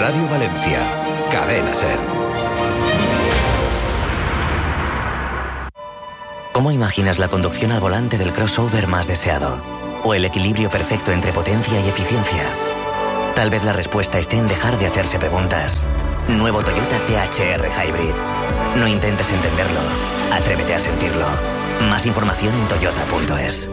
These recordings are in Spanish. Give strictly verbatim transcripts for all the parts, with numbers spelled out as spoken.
Radio Valencia. Cadena SER. ¿Cómo imaginas la conducción al volante del crossover más deseado? ¿O el equilibrio perfecto entre potencia y eficiencia? Tal vez la respuesta esté en dejar de hacerse preguntas. Nuevo Toyota T H R Hybrid. No intentes entenderlo. Atrévete a sentirlo. Más información en toyota punto es.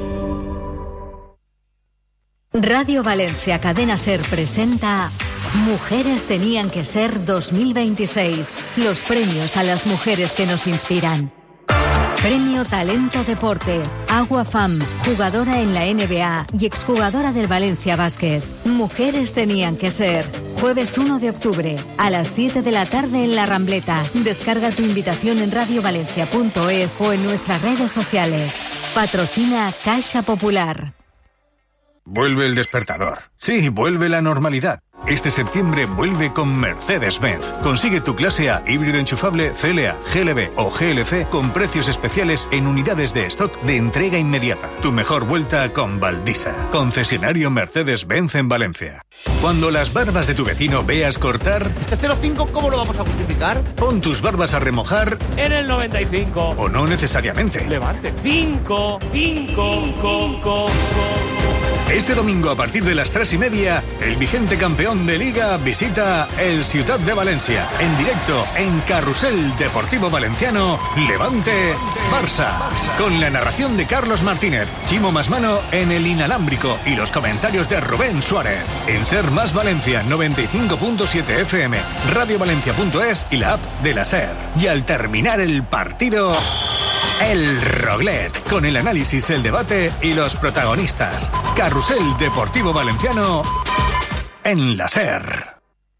Radio Valencia Cadena SER presenta Mujeres tenían que ser dos mil veintiséis. Los premios a las mujeres que nos inspiran. Premio Talento Deporte. Agua Fam, jugadora en la N B A y exjugadora del Valencia Basket. Mujeres tenían que ser. Jueves uno de octubre, a las siete de la tarde en La Rambleta. Descarga tu invitación en radio valencia punto es o en nuestras redes sociales. Patrocina Caixa Popular. Vuelve el despertador. Sí, vuelve la normalidad. Este septiembre vuelve con Mercedes-Benz. Consigue tu clase A híbrido enchufable C L A, G L B o G L C con precios especiales en unidades de stock de entrega inmediata. Tu mejor vuelta con Valdisa. Concesionario Mercedes-Benz en Valencia. Cuando las barbas de tu vecino veas cortar... ¿Este cero coma cinco cómo lo vamos a justificar? Pon tus barbas a remojar... En el noventa y cinco. O no necesariamente. Levante. cinco, cinco, cinco. Este domingo a partir de las tres y media, el vigente campeón de Liga visita el Ciutat de Valencia. En directo en Carrusel Deportivo Valenciano, Levante Barça. Con la narración de Carlos Martínez, Chimo Masmano en el inalámbrico y los comentarios de Rubén Suárez. En Ser Más Valencia noventa y cinco punto siete F M, radio valencia punto es y la app de la SER. Y al terminar el partido... El Roglet, con el análisis, el debate y los protagonistas. Carrusel Deportivo Valenciano en la SER.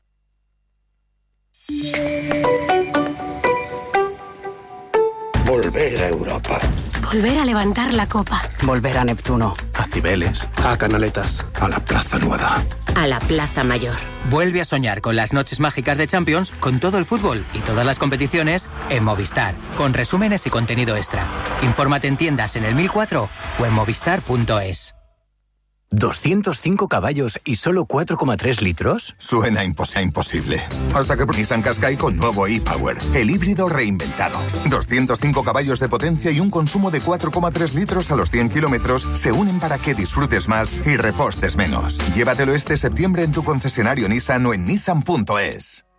Volver a Europa. Volver a levantar la copa. Volver a Neptuno. A Cibeles. A Canaletas. A la Plaza Nueva. A la Plaza Mayor. Vuelve a soñar con las noches mágicas de Champions, con todo el fútbol y todas las competiciones en Movistar, con resúmenes y contenido extra. Infórmate en tiendas en el mil cuatro o en movistar punto es. ¿doscientos cinco caballos y solo cuatro coma tres litros? Suena impos- imposible. Hasta que Nissan Qashqai con nuevo e-Power, el híbrido reinventado. doscientos cinco caballos de potencia y un consumo de cuatro coma tres litros a los cien kilómetros se unen para que disfrutes más y repostes menos. Llévatelo este septiembre en tu concesionario Nissan o en nissan punto es.